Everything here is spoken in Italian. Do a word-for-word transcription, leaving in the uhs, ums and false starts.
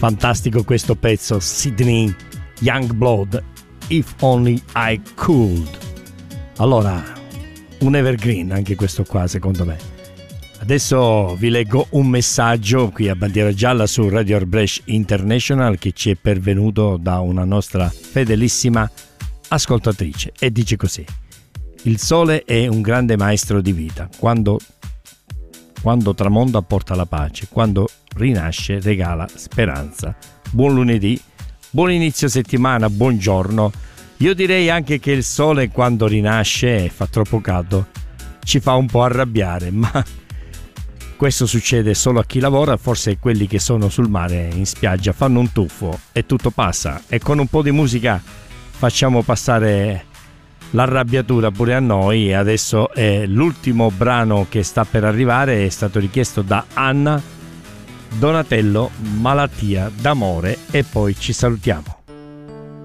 Fantastico questo pezzo, Sydney Youngblood, If Only I Could. Allora, un evergreen anche questo qua secondo me. Adesso vi leggo un messaggio qui a Bandiera Gialla su Radio Brescia International che ci è pervenuto da una nostra fedelissima ascoltatrice e dice così: il sole è un grande maestro di vita, quando, quando tramonta porta la pace, quando rinasce regala speranza. Buon lunedì, buon inizio settimana, buongiorno. Io direi anche che il sole quando rinasce e fa troppo caldo ci fa un po' arrabbiare, ma questo succede solo a chi lavora. Forse quelli che sono sul mare in spiaggia fanno un tuffo e tutto passa, e con un po' di musica facciamo passare l'arrabbiatura pure a noi. Adesso è l'ultimo brano che sta per arrivare, è stato richiesto da Anna Donatello, Malattia d'amore, e poi ci salutiamo.